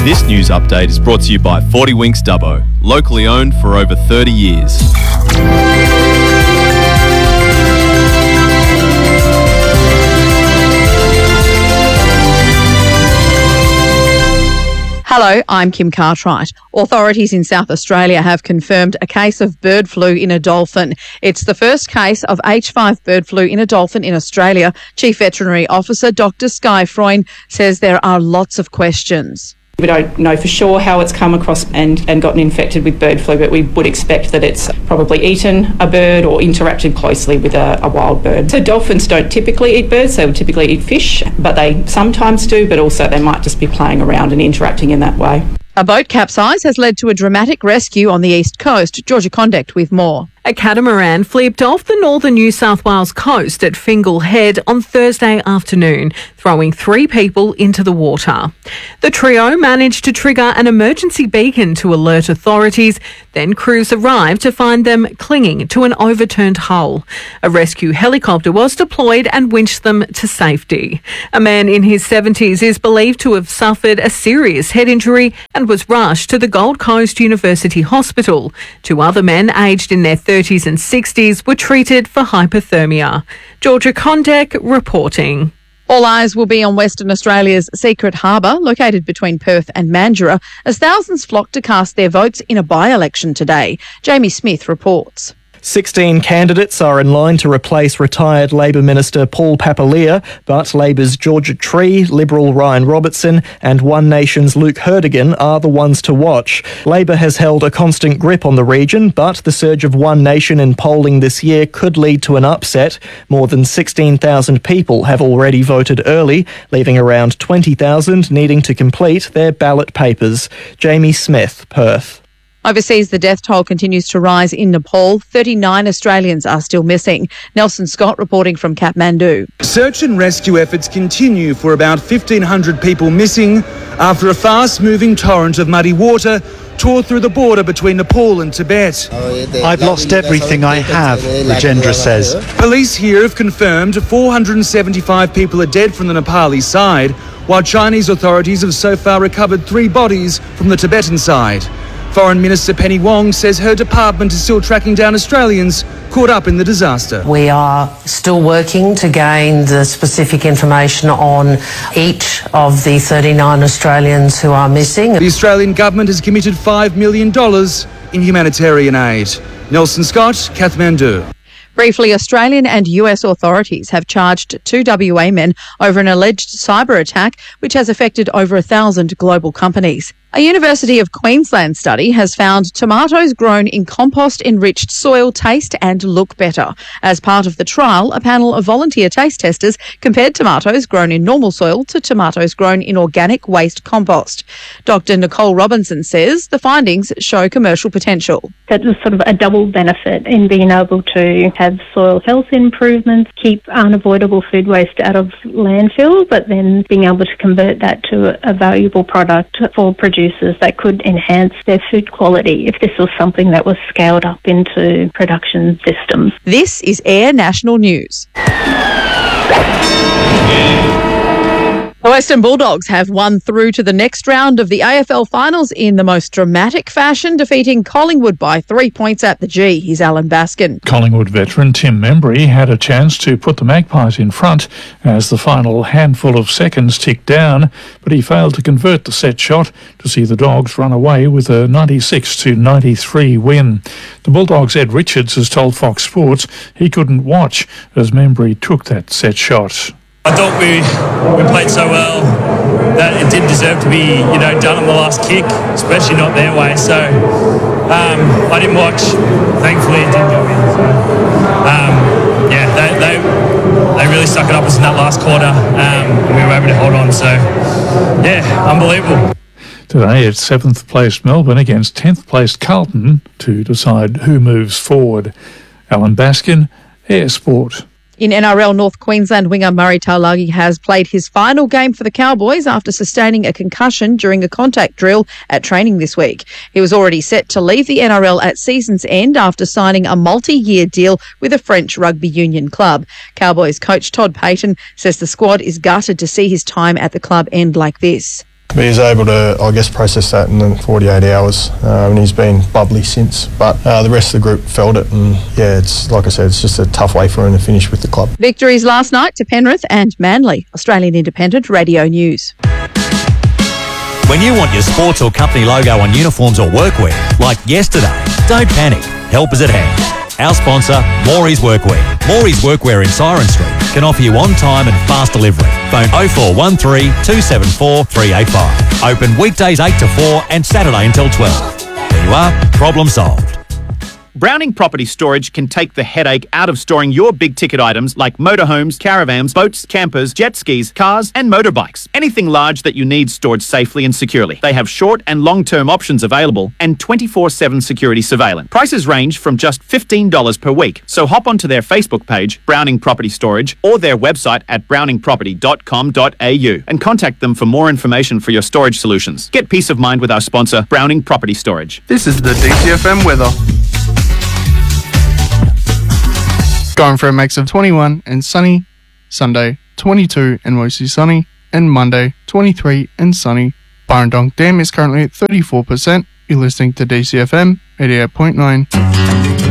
This news update is brought to you by 40 Winks Dubbo, locally owned for over 30 years. Hello, I'm Kim Cartwright. Authorities in South Australia have confirmed a case of bird flu in a dolphin. It's the first case of H5 bird flu in a dolphin in Australia. Chief Veterinary Officer Dr Skye Freund says there are lots of questions. We don't know for sure how it's come across and gotten infected with bird flu, but we would expect that it's probably eaten a bird or interacted closely with a wild bird. So dolphins don't typically eat birds, they would typically eat fish, but they sometimes do, but also they might just be playing around and interacting in that way. A boat capsize has led to a dramatic rescue on the east coast. Georgia Conduct with more. A catamaran flipped off the northern New South Wales coast at Fingal Head on Thursday afternoon, throwing 3 people into the water. The trio managed to trigger an emergency beacon to alert authorities, then crews arrived to find them clinging to an overturned hull. A rescue helicopter was deployed and winched them to safety. A man in his 70s is believed to have suffered a serious head injury and was rushed to the Gold Coast University Hospital. 2 other men aged in their 30s and 60s were treated for hypothermia. Georgia Condek reporting. All eyes will be on Western Australia's Secret Harbour, located between Perth and Mandurah, as thousands flock to cast their votes in a by-election today. Jamie Smith reports. 16 candidates are in line to replace retired Labor Minister Paul Papalia, but Labor's Georgia Tree, Liberal Ryan Robertson and One Nation's Luke Herdigan are the ones to watch. Labor has held a constant grip on the region, but the surge of One Nation in polling this year could lead to an upset. More than 16,000 people have already voted early, leaving around 20,000 needing to complete their ballot papers. Jamie Smith, Perth. Overseas, the death toll continues to rise in Nepal. 39 Australians are still missing. Nelson Scott reporting from Kathmandu. Search and rescue efforts continue for about 1,500 people missing after a fast-moving torrent of muddy water tore through the border between Nepal and Tibet. I've lost everything I have, Rajendra says. Police here have confirmed 475 people are dead from the Nepali side, while Chinese authorities have so far recovered 3 bodies from the Tibetan side. Foreign Minister Penny Wong says her department is still tracking down Australians caught up in the disaster. We are still working to gain the specific information on each of the 39 Australians who are missing. The Australian government has committed $5 million in humanitarian aid. Nelson Scott, Kathmandu. Briefly, Australian and US authorities have charged 2 WA men over an alleged cyber attack which has affected over 1,000 global companies. A University of Queensland study has found tomatoes grown in compost-enriched soil taste and look better. As part of the trial, a panel of volunteer taste testers compared tomatoes grown in normal soil to tomatoes grown in organic waste compost. Dr. Nicole Robinson says the findings show commercial potential. That was sort of a double benefit in being able to have soil health improvements, keep unavoidable food waste out of landfill, but then being able to convert that to a valuable product for producers that could enhance their food quality if this was something that was scaled up into production systems. This is Air National News. The Western Bulldogs have won through to the next round of the AFL Finals in the most dramatic fashion, defeating Collingwood by 3 points at the G. Here's Alan Baskin. Collingwood veteran Tim Membry had a chance to put the Magpies in front as the final handful of seconds ticked down, but he failed to convert the set shot to see the Dogs run away with a 96-93 win. The Bulldogs' Ed Richards has told Fox Sports he couldn't watch as Membry took that set shot. I thought we played so well that it did deserve to be, done on the last kick, especially not their way. So I didn't watch. Thankfully, it didn't go in. So, they really stuck it up us in that last quarter, and we were able to hold on. So, unbelievable. Today it's 7th placed Melbourne against 10th placed Carlton to decide who moves forward. Alan Baskin, Air Sport. In NRL, North Queensland winger Murray Taulagi has played his final game for the Cowboys after sustaining a concussion during a contact drill at training this week. He was already set to leave the NRL at season's end after signing a multi-year deal with a French rugby union club. Cowboys coach Todd Payten says the squad is gutted to see his time at the club end like this. But he's able to, I guess, process that in the 48 hours, and he's been bubbly since. But the rest of the group felt it, and yeah, it's like I said, it's just a tough way for him to finish with the club. Victories last night to Penrith and Manly. Australian Independent Radio News. When you want your sports or company logo on uniforms or workwear, like yesterday, don't panic. Help is at hand. Our sponsor, Morey's Workwear. Morey's Workwear in Siren Street can offer you on-time and fast delivery. Phone 0413 274 385. Open weekdays 8 to 4 and Saturday until 12. There you are, problem solved. Browning Property Storage can take the headache out of storing your big-ticket items like motorhomes, caravans, boats, campers, jet skis, cars and motorbikes. Anything large that you need stored safely and securely. They have short and long-term options available and 24/7 security surveillance. Prices range from just $15 per week. So hop onto their Facebook page, Browning Property Storage, or their website at browningproperty.com.au and contact them for more information for your storage solutions. Get peace of mind with our sponsor, Browning Property Storage. This is the DCFM weather. Going for a mix of 21 and sunny, Sunday 22 and mostly sunny, and Monday 23 and sunny. Burrendong Dam is currently at 34%. You're listening to DCFM 88.9.